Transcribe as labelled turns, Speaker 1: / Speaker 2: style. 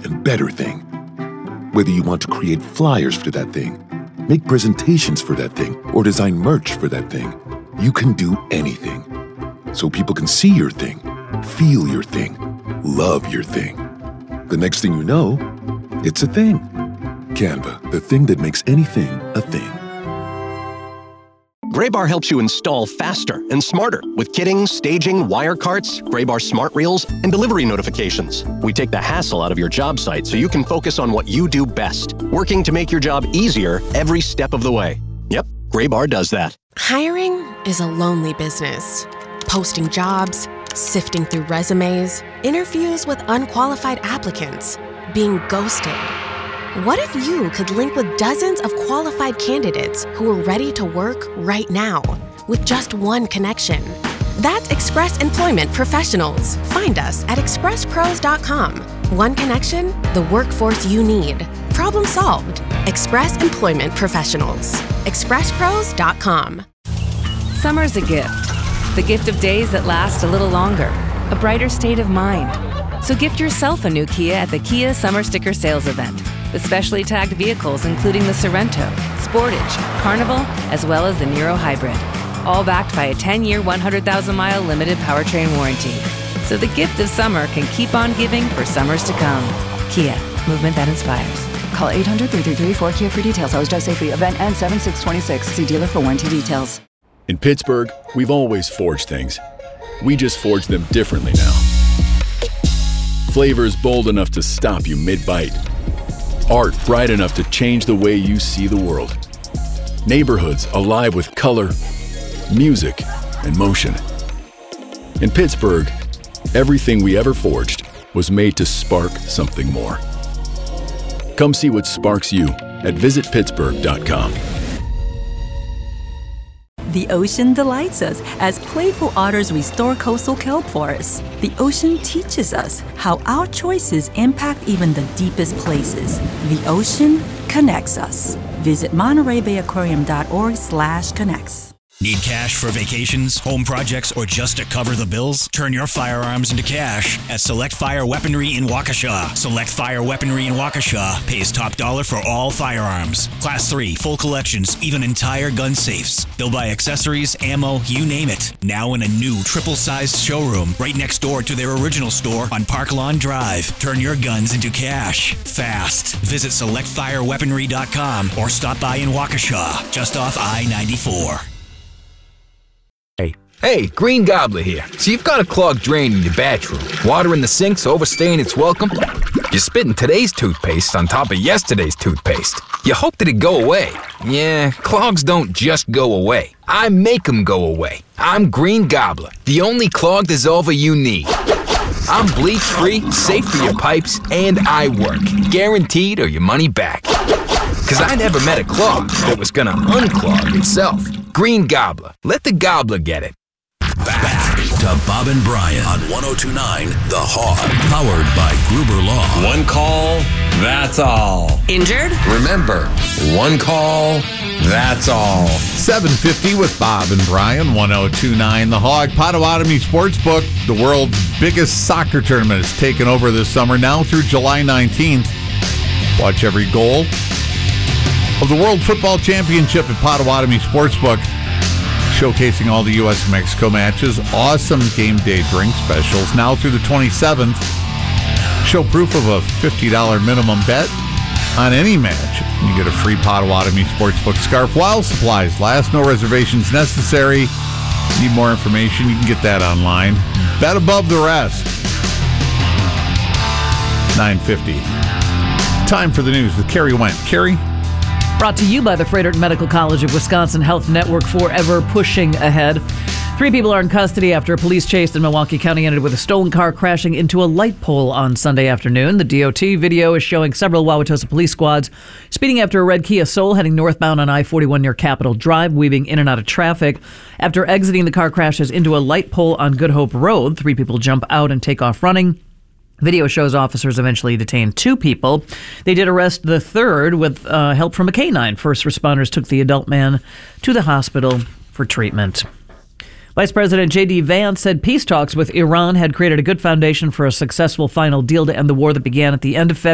Speaker 1: and better thing. Whether you want to create flyers for that thing, make presentations for that thing, or design merch for that thing, you can do anything. So people can see your thing, feel your thing, love your thing. The next thing you know, it's a thing. Canva, the thing that makes anything a thing.
Speaker 2: Graybar helps you install faster and smarter with kitting, staging, wire carts, Graybar smart reels, and delivery notifications. We take the hassle out of your job site so you can focus on what you do best, working to make your job easier every step of the way. Yep, Graybar does that.
Speaker 3: Hiring is a lonely business. Posting jobs, sifting through resumes, interviews with unqualified applicants, being ghosted. What if you could link with dozens of qualified candidates who are ready to work right now with just one connection? That's Express Employment Professionals. Find us at expresspros.com. One connection, the workforce you need. Problem solved. Express Employment Professionals. expresspros.com.
Speaker 4: Summer's a gift. The gift of days that last a little longer. A brighter state of mind. So gift yourself a new Kia at the Kia Summer Sticker Sales Event. With specially tagged vehicles including the Sorento, Sportage, Carnival, as well as the Niro Hybrid. All backed by a 10-year, 100,000-mile limited powertrain warranty. So the gift of summer can keep on giving for summers to come. Kia, movement that inspires.
Speaker 5: Call 800-333-4KIA for details. Always drive safely. Event ends 7/6/26. See dealer for warranty details.
Speaker 6: In Pittsburgh, we've always forged things. We just forge them differently now. Flavors bold enough to stop you mid-bite. Art bright enough to change the way you see the world. Neighborhoods alive with color, music, and motion. In Pittsburgh, everything we ever forged was made to spark something more. Come see what sparks you at visitpittsburgh.com.
Speaker 7: The ocean delights us as playful otters restore coastal kelp forests. The ocean teaches us how our choices impact even the deepest places. The ocean connects us. Visit MontereyBayAquarium.org/connects.
Speaker 8: Need cash for vacations, home projects, or just to cover the bills? Turn your firearms into cash at Select Fire Weaponry in Waukesha. Select Fire Weaponry in Waukesha pays top dollar for all firearms. Class 3, full collections, even entire gun safes. They'll buy accessories, ammo, you name it. Now in a new triple-sized showroom right next door to their original store on Park Lawn Drive. Turn your guns into cash fast. Visit SelectFireWeaponry.com or stop by in Waukesha, just off I-94.
Speaker 9: Hey, Green Gobbler here. So you've got a clogged drain in your bathroom. Water in the sink's overstaying its welcome. You're spitting today's toothpaste on top of yesterday's toothpaste. You hope that it'd go away. Yeah, clogs don't just go away. I make them go away. I'm Green Gobbler, the only clog dissolver you need. I'm bleach-free, safe for your pipes, and I work. Guaranteed or your money back. Because I never met a clog that was gonna unclog itself. Green Gobbler. Let the gobbler get it.
Speaker 10: Back to Bob and Brian on 102.9 The Hog. Powered by Gruber Law.
Speaker 11: One call, that's all.
Speaker 3: Injured?
Speaker 11: Remember, one call, that's all.
Speaker 12: 7:50 with Bob and Brian, 102.9 The Hog. Potawatomi Sportsbook, the world's biggest soccer tournament, is taken over this summer, now through July 19th. Watch every goal of the World Football Championship at Potawatomi Sportsbook, showcasing all the U.S. and Mexico matches. Awesome game day drink specials now through the 27th. Show proof of a $50 minimum bet on any match. You get a free Potawatomi Sportsbook scarf while supplies last. No reservations necessary. Need more information? You can get that online. Bet above the rest. 9:50. Time for the news with Carrie Went. Carrie?
Speaker 13: Brought to you by the Frederick Medical College of Wisconsin Health Network, forever pushing ahead. 3 people are in custody after a police chase in Milwaukee County ended with a stolen car crashing into a light pole on Sunday afternoon. The DOT video is showing several Wauwatosa police squads speeding after a red Kia Soul heading northbound on I-41 near Capitol Drive, weaving in and out of traffic. After exiting, the car crashes into a light pole on Good Hope Road. 3 people jump out and take off running. Video shows officers eventually detained 2 people. They did arrest the third with help from a canine. First responders took the adult man to the hospital for treatment. Vice President J.D. Vance said peace talks with Iran had created a good foundation for a successful final deal to end the war that began at the end of February.